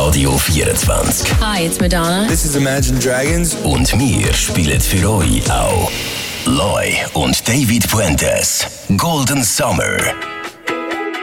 Radio 24. Hi, it's Madonna. This is Imagine Dragons. Und wir spielen für euch auch Loi und David Puentes. Golden Summer.